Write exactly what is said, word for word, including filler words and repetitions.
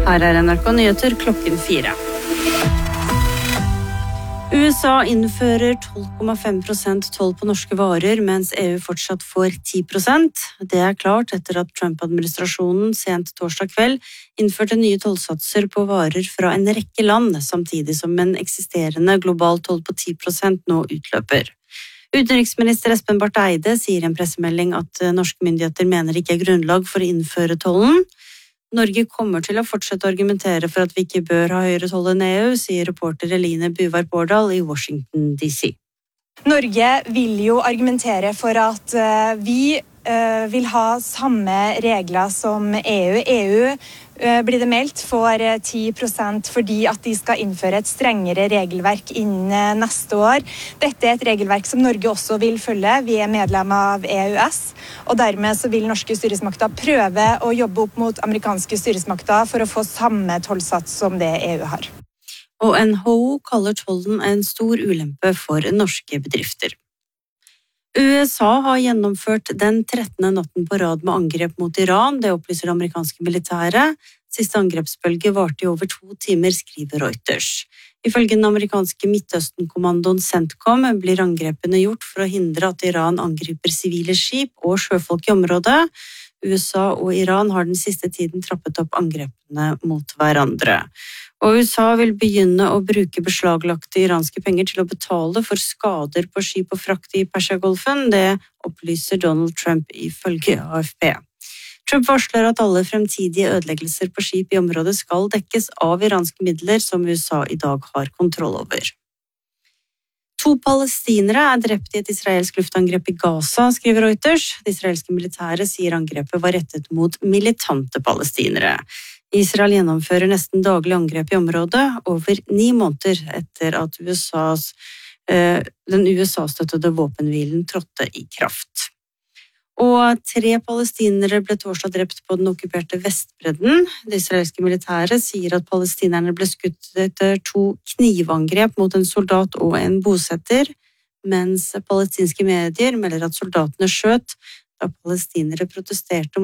Her er N R K Nyheter klokken fire. U S A innfører tolv komma fem prosent toll på norske varer, mens E U fortsatt får ti prosent. Det er klart etter at Trump-administrasjonen sent torsdag kveld innførte nye tollsatser på varer fra en rekke land, samtidig som en eksisterende global toll på ti prosent nå utløper. Utenriksminister Espen Barth Eide sier i en pressemelding at norske myndigheter mener det ikke er grunnlag for å innføre tollen. Norge kommer til å fortsette å argumentere for at vi ikke bør ha høyere toll enn E U, sier reporter Eline Buvar Bårdal i Washington D C. Norge vil jo argumentere for at vi vil ha samme regler som E U. E U blir det meldt for ti prosent fordi at de skal innføre et strengere regelverk innen neste år. Dette er et regelverk som Norge også vil følge. Vi er medlem av E U S, og dermed så vil norske styresmakter prøve å jobbe opp mot amerikanske styresmakter for å få samme tollsats som det E U har. Og N H O kaller tollen en stor ulempe for norske bedrifter. U S A har gjennomført den trettende natten på rad med angrep mot Iran, det opplyser det amerikanske militæret. Siste angrepsbølge varte i over to timer, skriver Reuters. Ifølge den amerikanske Midtøsten-kommandoen CENTCOM blir angrepene gjort for å hindre at Iran angriper sivile skip og sjøfolk i området. U S A og Iran har den siste tiden trappet opp angrepene mot hverandre. Og U S A vil begynne å bruke beslaglagte iranske penger til å betale for skader på skip og frakt i Persiagolfen. Det opplyser Donald Trump ifølge A F P. Trump varsler at alle fremtidige ødeleggelser på skip i området skal dekkes av iranske midler som U S A i dag har kontroll over. To palestinere er drept i et israelsk luftangrep i Gaza, skriver Reuters. Det israelske militæret sier angrepet var rettet mot militante palestinere. Israel gjennomfører nesten daglig angrep i området, over ni måneder etter at U S A's, eh, den U S A-støttede våpenhvilen trådte i kraft. Og tre palestinere ble torsdag drept på den okkuperte Vestbredden. Det israelske militæret sier at palestinerne ble skutt etter to knivangrep mot en soldat og en bosetter, mens palestinske medier melder at soldatene skjøt da palestinere protesterte